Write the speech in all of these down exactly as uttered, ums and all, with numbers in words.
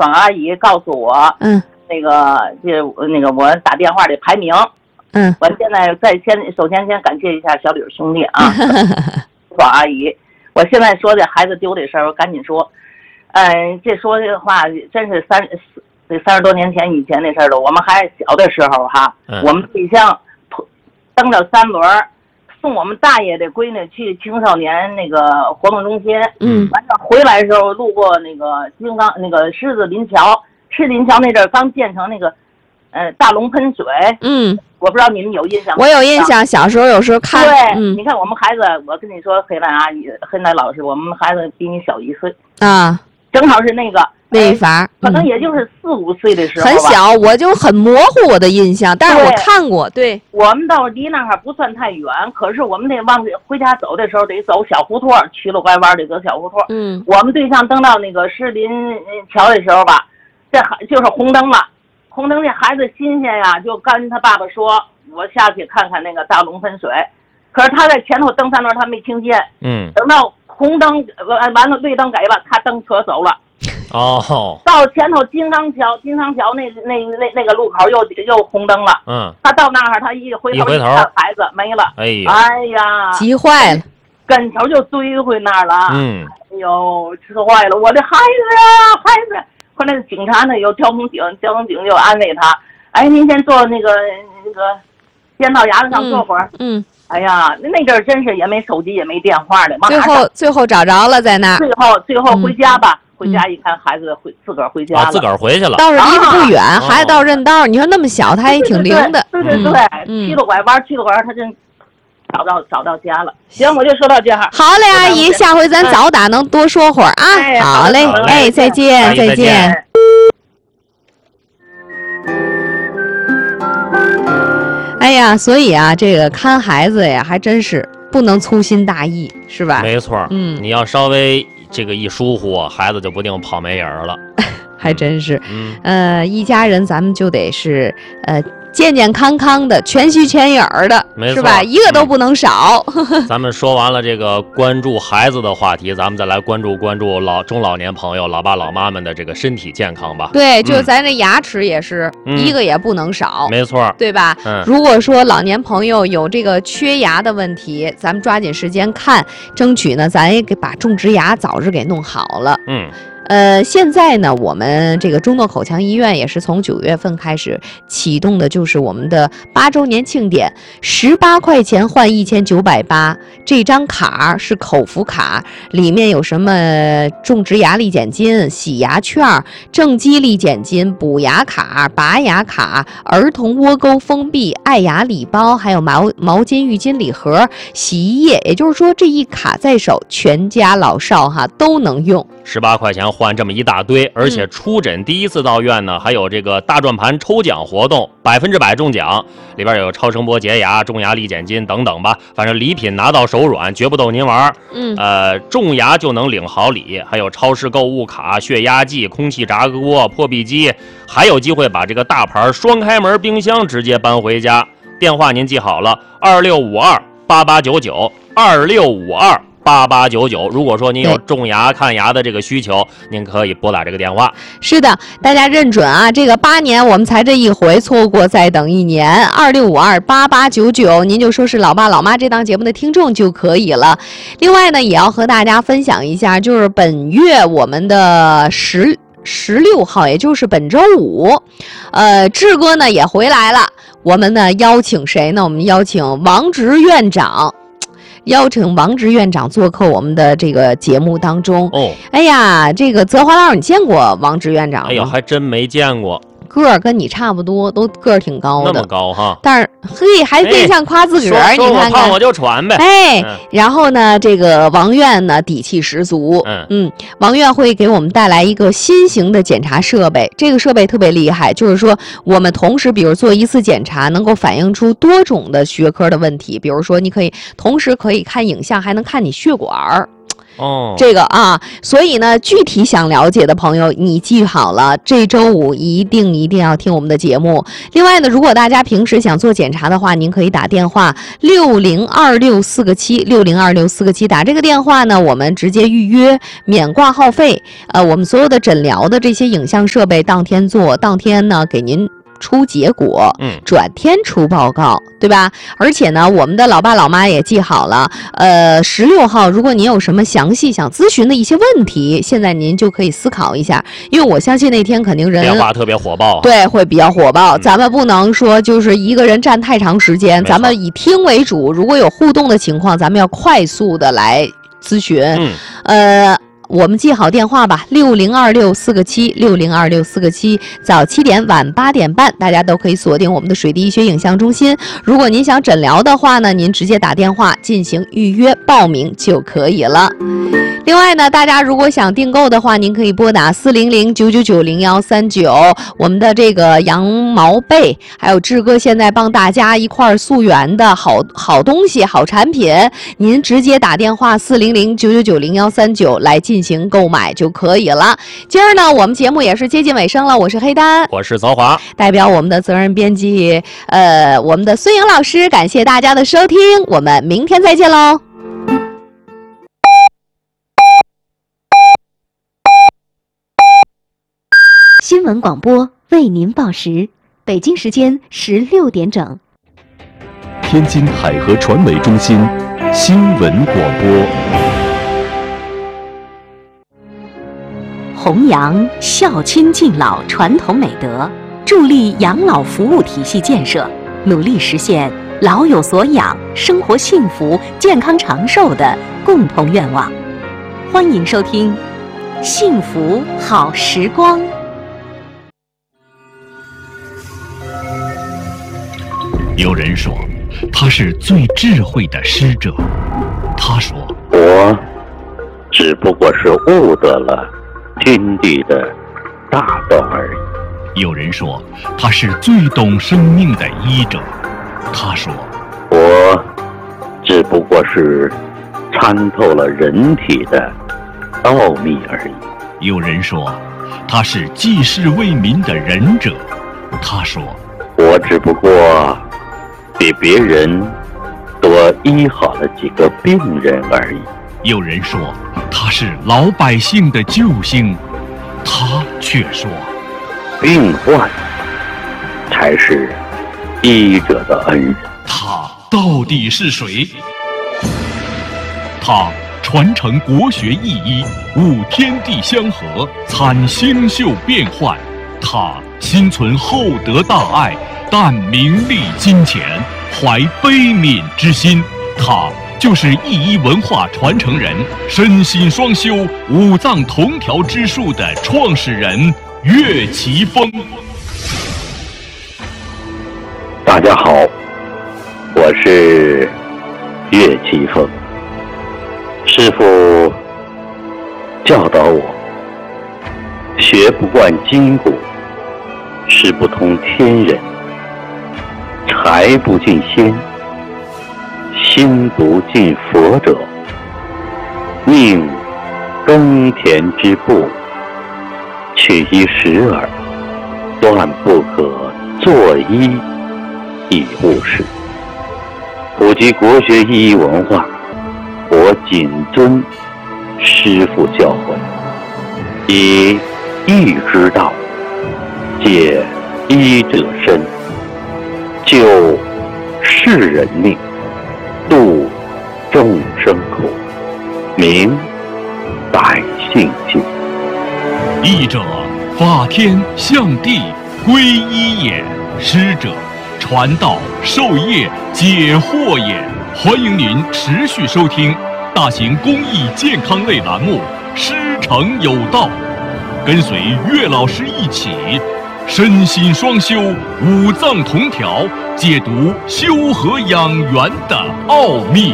爽阿姨告诉我， 嗯， 那个这那个我打电话的排名， 嗯， 我现在在先首先先感谢一下小李兄弟啊，爽阿姨，我现在说这孩子丢的事儿，我赶紧说，嗯，这说这个话真是三这三十多年前以前的事儿了。我们还小的时候哈， 嗯、 我们对象蹬着三轮送我们大爷的闺女去青少年那个活动中心， 嗯， 完事回来的时候路过那个金刚那个狮子林桥，狮子林桥那阵儿刚建成那个呃大龙喷水， 嗯， 我不知道你们有印象吗？ 我有印象，小时候有时候看。 对， 嗯， 你看我们孩子，我跟你说，黑兰阿姨、黑兰老师，我们孩子比你小一岁啊， 正好是那个那一伐， 可能也就是四五岁的时候吧， 很小，我就很模糊我的印象，但是我看过。对， 我们到离那儿不算太远，可是我们得往回家走的时候得走小胡同，曲了拐弯得走小胡同。 嗯， 我们对象登到那个士林桥的时候吧，这孩就是红灯了，红灯这孩子新鲜呀，就跟他爸爸说，我下去看看那个大龙喷水。可是他在前头蹬三轮，他没听见。 嗯， 等到红灯完完了，绿灯给了，他蹬车走了。 哦， 到前头金刚桥，金刚桥那那那那个路口又又红灯了。 嗯， 他到那儿，他一回头一回头， 孩子没了。 哎呀， 哎呀， 急坏了， 跟头就追回那儿了。 嗯， 哎呦，吃坏了，我的孩子啊，孩子！后来警察呢有交通警，交通警就安慰他，哎，您先坐那个那个电道牙子上坐会儿。 嗯。嗯哎呀，那阵儿真是也没手机也没电话的， 最后最后找着了在那儿。 最后最后回家吧，嗯、回家一看孩子回自个儿回家了， 啊、自个儿回去了。 倒是离得不远， 啊、 孩子倒认道。你说那么小，他也挺灵的。 对对对， 嗯、 去了拐弯，去了拐弯，他真找到找到家了。行，我就说到这儿。 好嘞，阿姨，下回咱早打能多说会儿啊。 哎、 好嘞，哎，再见， 再见。哎呀，所以啊，这个看孩子呀，还真是不能粗心大意，是吧？ 没错， 嗯， 你要稍微这个一疏忽，孩子就不定跑没影儿了。 还真是， 嗯， 呃，一家人咱们就得是呃健健康康的，全须全影儿的，是吧？一个都不能少。 嗯、咱们说完了这个关注孩子的话题，咱们再来关注关注老中老年朋友、老爸老妈们的这个身体健康吧。 对，就咱这牙齿也是、嗯、一个也不能少， 没错， 对吧？ 嗯， 如果说老年朋友有这个缺牙的问题，咱们抓紧时间看，争取呢，咱也给把种植牙早日给弄好了。 嗯。 呃，现在呢，我们这个中诺口腔医院也是从九月份开始启动的，就是我们的八周年庆典，十八块钱换一千九百八，这张卡是口服卡，里面有什么种植牙力减金、洗牙券、正畸力减金、补牙卡、拔牙卡、儿童窝沟封闭、爱牙礼包，还有毛毛巾、浴巾礼盒、洗衣液，也就是说这一卡在手，全家老少哈都能用。 十八块钱换这么一大堆，而且出诊第一次到院呢，还有这个大转盘抽奖活动，百分之百中奖，里边有超声波洁牙、种牙力减金等等吧，反正礼品拿到手软，绝不逗您玩。 嗯， 呃，种牙就能领好礼，还有超市购物卡、血压计、空气炸锅、破壁机，还有机会把这个大牌双开门冰箱直接搬回家。电话您记好了，二六五二八八九九，二六五二。八八九九，如果说您有种牙、看牙的这个需求，您可以拨打这个电话。 是的，大家认准啊，这个八年我们才这一回，错过再等一年。二六五二八八九九，您就说是老爸老妈这档节目的听众就可以了。另外呢，也要和大家分享一下，就是本月我们的十十六号，也就是本周五，呃，志哥呢也回来了。我们呢邀请谁呢？我们邀请王直院长。邀请王直院长做客我们的这个节目当中。 哦， 哎呀，这个泽华老师，你见过王直院长吗？ 哎呦，还真没见过。 个儿跟你差不多，都个儿挺高的， 那么高哈。 但是嘿，还对象夸自个儿， 哎、 你看看， 说我胖我就喘呗。 哎、 嗯， 然后呢，这个王院呢底气十足， 嗯嗯，王院会给我们带来一个新型的检查设备，这个设备特别厉害，就是说我们同时，比如做一次检查，能够反映出多种的学科的问题，比如说你可以同时可以看影像，还能看你血管儿。 哦， 这个啊，所以呢，具体想了解的朋友，你记好了，这周五一定一定要听我们的节目。另外呢，如果大家平时想做检查的话，您可以打电话六零二六四个七六零二六四个七，打这个电话呢，我们直接预约，免挂号费。呃，我们所有的诊疗的这些影像设备当天做，当天呢给您出结果， 嗯， 转天出报告，对吧？而且呢，我们的老爸老妈也记好了，呃，十六号，如果您有什么详细想咨询的一些问题，现在您就可以思考一下，因为我相信那天肯定人电话特别火爆， 对，会比较火爆。 嗯、 咱们不能说就是一个人站太长时间，咱们以听为主。如果有互动的情况，咱们要快速的来咨询。 嗯， 呃。我们记好电话吧，六零二六四个七，六零二六四个七，早七点，晚八点半，大家都可以锁定我们的水滴医学影像中心。如果您想诊疗的话呢，您直接打电话进行预约报名就可以了。另外呢，大家如果想订购的话，您可以拨打四零零九九九零幺三九，我们的这个羊毛被，还有志哥现在帮大家一块溯源的好好东西、好产品，您直接打电话四零零九九九零幺三九来进行购买就可以了。今儿呢，我们节目也是接近尾声了，我是黑丹， 我是泽华， 代表我们的责任编辑，呃，我们的孙颖老师，感谢大家的收听，我们明天再见喽。 新闻广播为您报时，北京时间十六点整。 天津海河传媒中心新闻广播。 弘扬孝亲敬老传统美德，助力养老服务体系建设，努力实现老有所养、生活幸福、健康长寿的共同愿望。欢迎收听《幸福好时光》。 有人说，他是最智慧的师者。他说， 我只不过是悟得了天地的大道而已。 有人说，他是最懂生命的医者。他说， 我只不过是参透了人体的奥秘而已。 有人说，他是济世为民的仁者。他说， 我只不过比别人多医好了几个病人而已。 有人说他是老百姓的救星，他却说， 病患才是医者的恩人。 他到底是谁？他传承国学意医，悟天地相合，参星宿变幻。他心存厚德大爱，但名利金钱，怀悲悯之心。他就是意医文化传承人，身心双修五脏同调之术的创始人岳奇峰。 大家好，我是岳奇峰。师父教导我，学不惯筋骨，识不通天人，财不进仙，心不进佛者，宁耕田之步，取一时耳，断不可作医以务事。普及国学意义文化，我谨遵师父教诲，以义之道解医者身，救世人命，度众生苦，明百姓心。 医者，法天象地，归一也；师者，传道授业解惑也。欢迎您持续收听大型公益健康类栏目《师承有道》，跟随岳老师一起身心双修，五脏同调，解读修和养元的奥秘。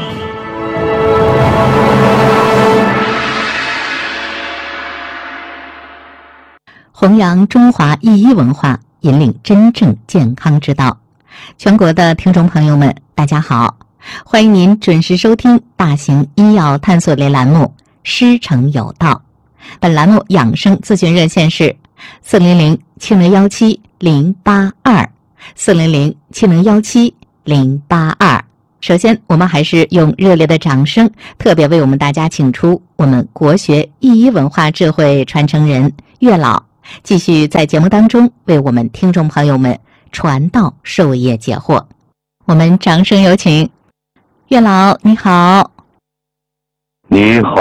弘扬中华医医文化，引领真正健康之道。全国的听众朋友们，大家好，欢迎您准时收听大型医药探索类栏目《 师承有道。本栏目养生咨询热线是四零零七零幺七零八二四零零七零幺七零八二。首先，我们还是用热烈的掌声，特别为我们大家请出我们国学易医文化智慧传承人月老，继续在节目当中为我们听众朋友们传道授业解惑。我们掌声有请月老，你好。 你好，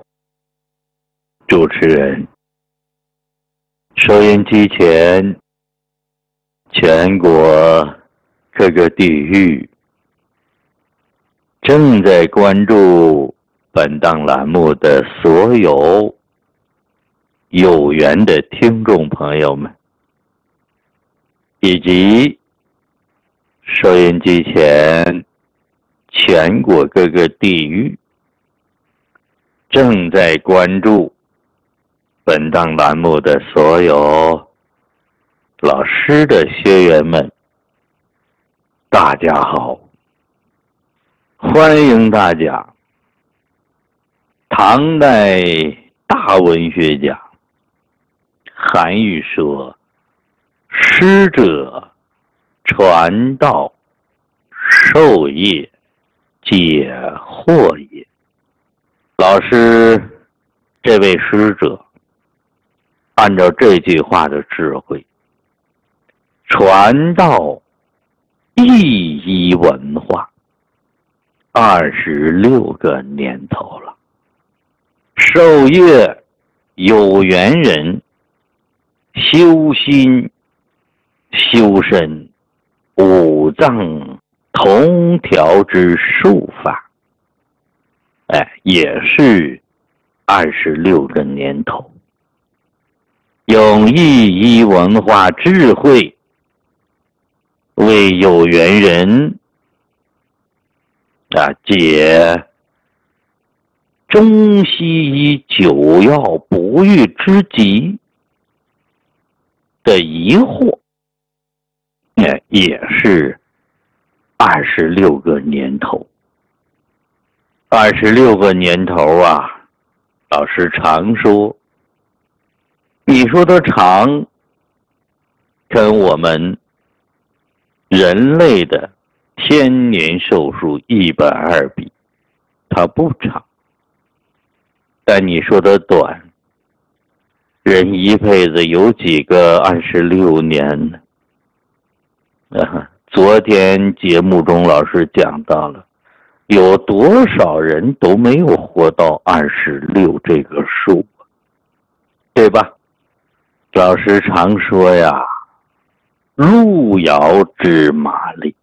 主持人。收音机前，全国各个地域正在关注本档栏目的所有有缘的听众朋友们，以及收音机前全国各个地域正在关注本档栏目的所有老师的学员们，大家好，欢迎大家。唐代大文学家韩愈说：“师者，传道授业解惑也。”老师这位师者按照这句话的智慧，传道易医文化二十六个年头了，授业有缘人修心修身五脏同调之术法，哎，也是二十六个年头，用易医文化智慧为有缘人啊解中西医九药不愈之急的疑惑，也也是二十六个年头。二十六个年头啊，老师常说，你说的长，跟我们人类的天年寿数一百二比，它不长。但你说的短，人一辈子有几个二十六年呢？啊，昨天节目中老师讲到了，有多少人都没有活到二十六这个数，对吧？老师常说呀，路遥知马力，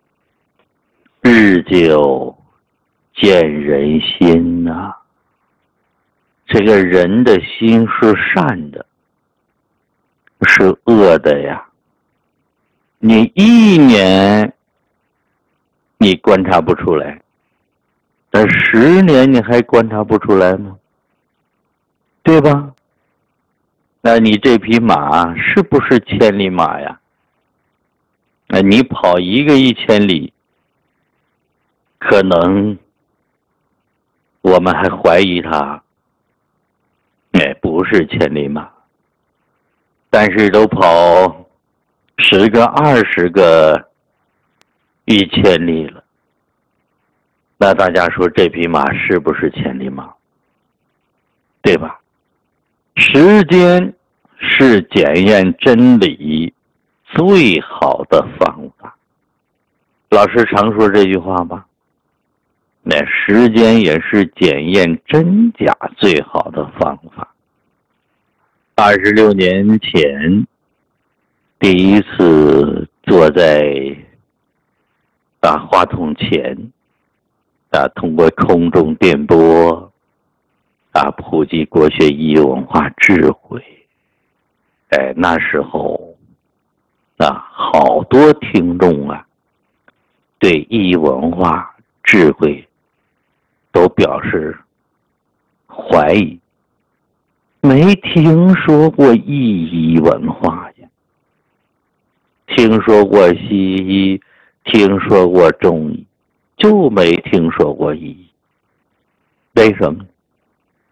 日久见人心呐、啊。这个人的心是善的，是恶的呀。你一年你观察不出来，但十年你还观察不出来吗？对吧？那你这匹马是不是千里马呀？那你跑一个一千里，可能我们还怀疑它哎，不是千里马，但是都跑十个、二十个一千里了。那大家说这匹马是不是千里马？对吧？时间是检验真理最好的方法。老师常说这句话吧。那时间也是检验真假最好的方法。二十六年前，第一次坐在啊话筒前，啊通过空中电波，啊普及国学医文化智慧。哎，那时候啊好多听众啊，对医文化智慧都表示怀疑，没听说过易医文化呀，听说过西医，听说过中医，就没听说过医。为什么？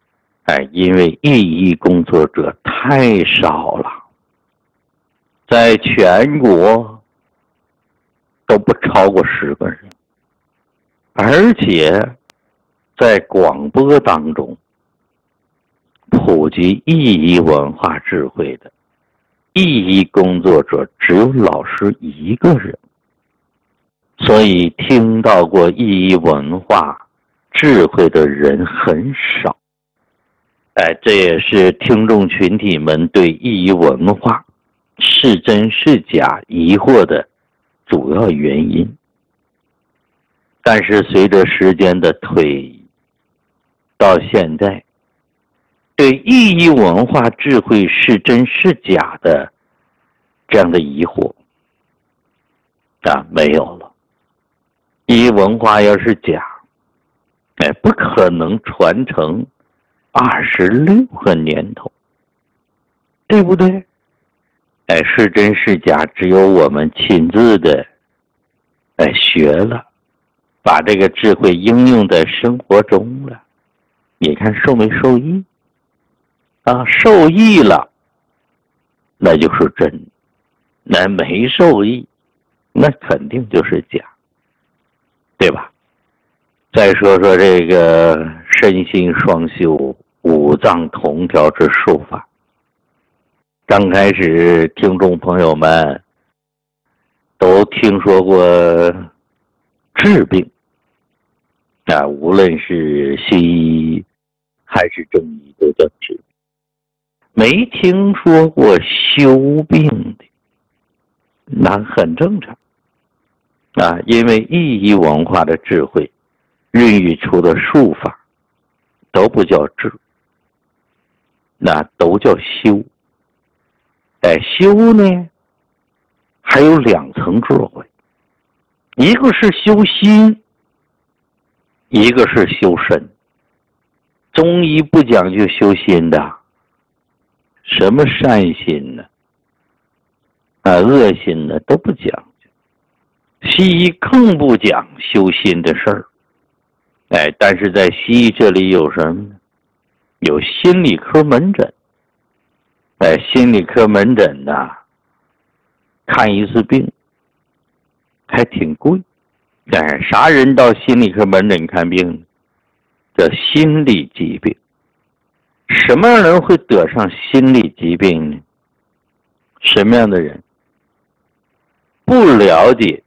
哎，因为意义工作者太少了，在全国都不超过十个人，而且在广播当中普及意义文化智慧的意义工作者只有老师一个人，所以听到过意义文化智慧的人很少。哎，这也是听众群体们对意义文化是真是假疑惑的主要原因。但是随着时间的推移，到现在对意义文化智慧是真是假的这样的疑惑啊没有了。意义文化要是假，哎，不可能传承二十六个年头，对不对？哎，是真是假，只有我们亲自的哎学了，把这个智慧应用在生活中了，你看受没受益啊？受益了那就是真，那没受益那肯定就是假，对吧？再说说这个身心双修五脏同调之术法，刚开始听众朋友们都听说过治病啊，无论是西医还是中医都叫治病，没听说过修病的，那很正常啊，因为意义文化的智慧孕育出的术法都不叫治，那都叫修。哎，修呢还有两层智慧，一个是修心，一个是修身。中医不讲究修心的，什么善心呢啊恶心呢都不讲究，西医更不讲修心的事儿。哎，但是在西医这里有什么呢？有心理科门诊。哎，心理科门诊呐、啊，看一次病还挺贵。哎，啥人到心理科门诊看病呢？叫心理疾病。什么样的人会得上心理疾病呢？什么样的人？不了解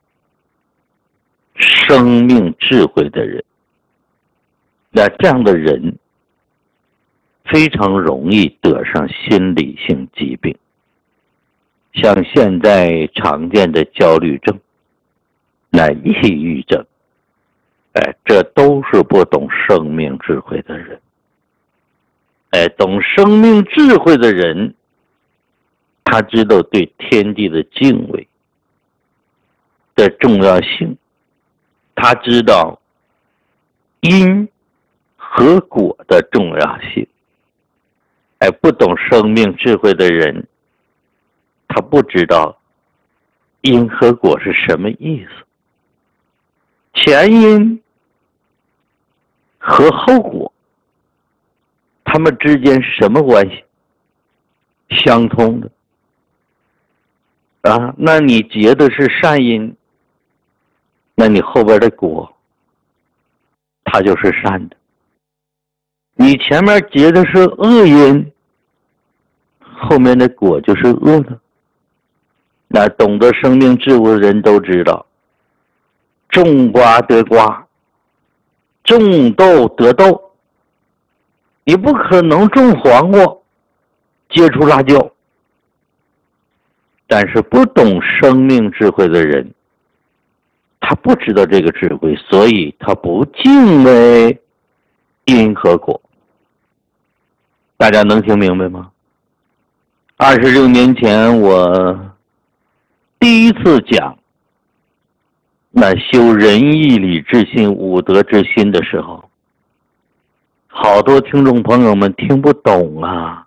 生命智慧的人。那这样的人非常容易得上心理性疾病，像现在常见的焦虑症、那抑郁症，哎，这都是不懂生命智慧的人。哎，懂生命智慧的人，他知道对天地的敬畏的重要性，他知道因和果的重要性。哎，不懂生命智慧的人，他不知道因和果是什么意思，前因和后果他们之间是什么关系？相通的啊，那你结的是善因，那你后边的果它就是善的。你前面结的是恶因，后面的果就是恶的。那懂得生命智慧的人都知道，种瓜得瓜，种豆得豆。你不可能种黄瓜结出辣椒。但是不懂生命智慧的人，他不知道这个智慧，所以他不敬畏因和果。大家能听明白吗？二十六年前我第一次讲那修仁义礼智信五德之心的时候，好多听众朋友们听不懂啊，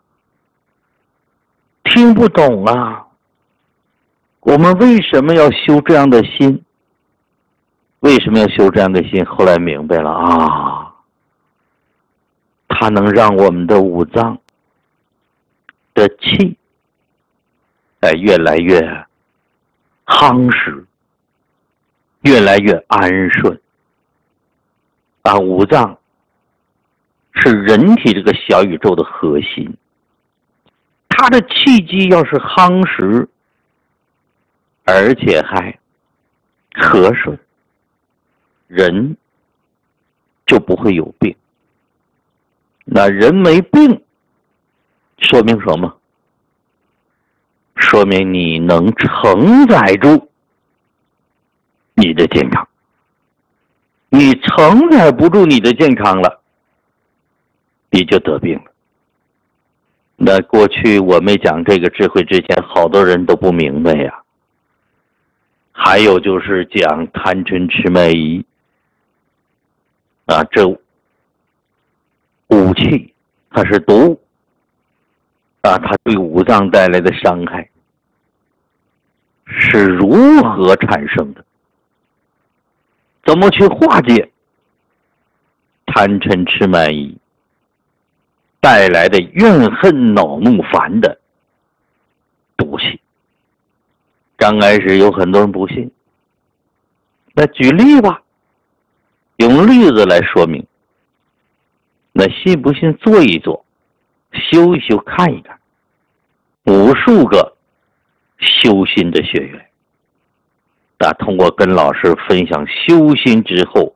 听不懂啊。我们为什么要修这样的心？为什么要修这样的心？后来明白了啊， 它能让我们的五脏的气哎越来越夯实，越来越安顺。啊，五脏是人体这个小宇宙的核心，它的气机要是夯实，而且还和顺，人就不会有病。那人没病，说明什么？说明你能承载住你的健康。你承载不住你的健康了，你就得病了。那过去我没讲这个智慧之前，好多人都不明白呀。还有就是讲贪嗔痴慢疑啊，这五气它是毒啊，它对五脏带来的伤害是如何产生的？怎么去化解贪嗔痴慢疑带来的怨恨恼怒烦的毒气？刚开始有很多人不信，那举例吧，用例子来说明。那信不信做一做，修一修看一看，无数个修心的学员啊，通过跟老师分享修心之后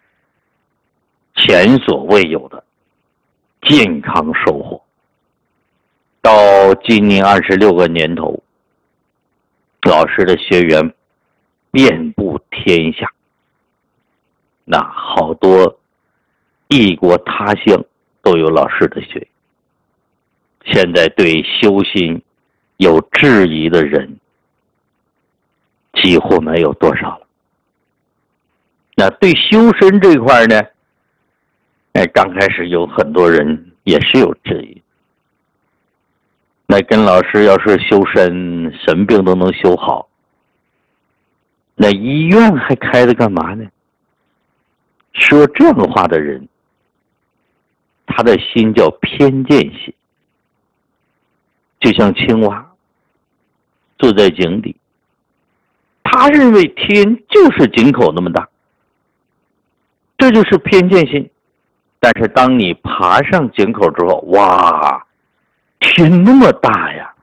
前所未有的健康收获。到今年二十六个年头，老师的学员遍布天下，那好多异国他乡都有老师的学员。现在对修心有质疑的人几乎没有多少了。那对修身这块呢，哎，刚开始有很多人也是有质疑。那跟老师要是修身，什么病都能修好，那医院还开的干嘛呢？说这样的话的人，他的心叫偏见心，就像青蛙坐在井底，他认为天就是井口那么大，这就是偏见心。但是当你爬上井口之后，哇，天那么大呀，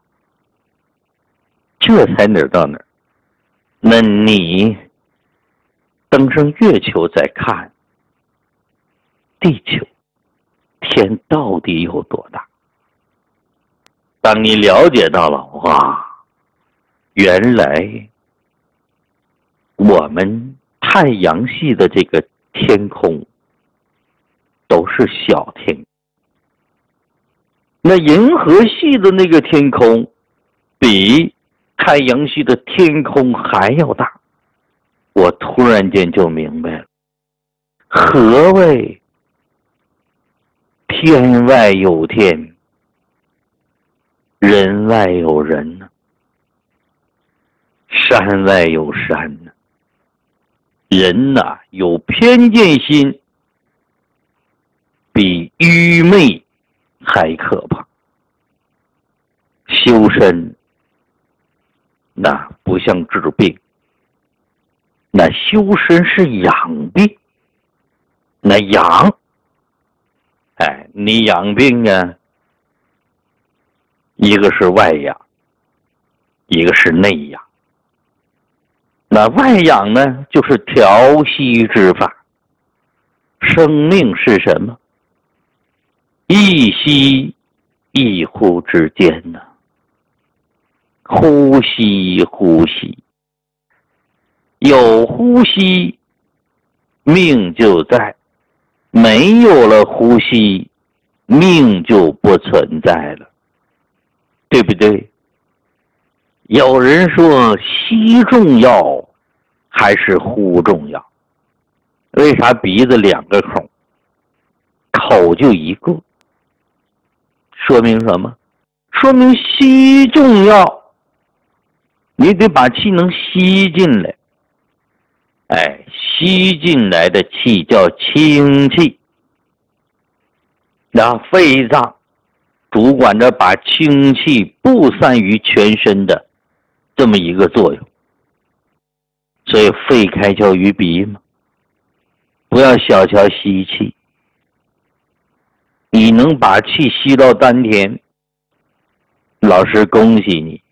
这才哪儿到哪儿。那你登上月球再看地球，天到底有多大？当你了解到了，哇，原来我们太阳系的这个天空都是小天空，那银河系的那个天空比太阳系的天空还要大。我突然间就明白了，何谓天外有天，人外有人呢？山外有山呢？人呐、啊，有偏见心，比愚昧还可怕。修身那不像治病，那修身是养病。那养，哎，你养病啊，一个是外养，一个是内养。那外养呢，就是调息之法。生命是什么？一息一呼之间呢，呼吸呼吸，有呼吸命就在，没有了呼吸命就不存在了，对不对？有人说吸重要还是呼重要？为啥鼻子两个孔，口就一个？说明什么？说明吸重要，你得把气能吸进来。哎，吸进来的气叫清气， 那肺脏主管着把氢气布散于全身的这么一个作用。所以肺开窍于鼻嘛，不要小瞧吸气。你能把气吸到丹田，老师恭喜你，